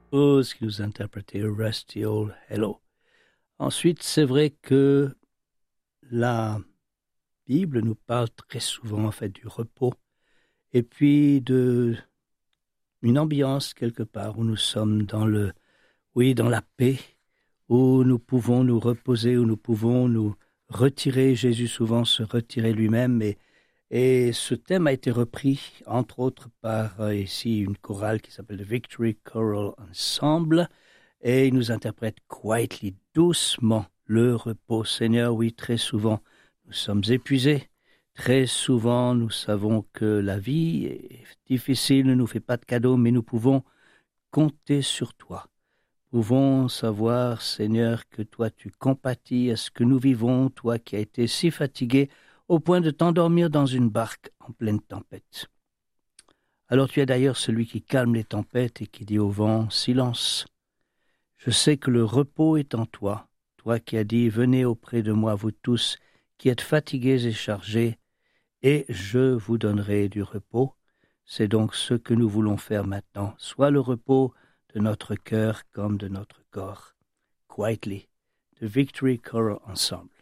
Oz qui nous interprétait Rusty Old Hello. Ensuite, c'est vrai que la Bible nous parle très souvent en fait du repos et puis de une ambiance quelque part où nous sommes dans la paix, où nous pouvons nous reposer, où nous pouvons nous retirer. Jésus souvent se retirait lui-même et ce thème a été repris entre autres par ici une chorale qui s'appelle The Victory Choral Ensemble et il nous interprète quietly, doucement, le repos. Seigneur, oui, très souvent nous sommes épuisés. Très souvent, nous savons que la vie est difficile, ne nous fait pas de cadeaux, mais nous pouvons compter sur toi. Nous pouvons savoir, Seigneur, que toi tu compatis à ce que nous vivons, toi qui as été si fatigué au point de t'endormir dans une barque en pleine tempête. Alors tu es d'ailleurs celui qui calme les tempêtes et qui dit au vent, silence. Je sais que le repos est en toi, toi qui as dit, venez auprès de moi, vous tous qui êtes fatigués et chargés, et je vous donnerai du repos. C'est donc ce que nous voulons faire maintenant, soit le repos de notre cœur comme de notre corps. Quietly, The Victory Choral Ensemble.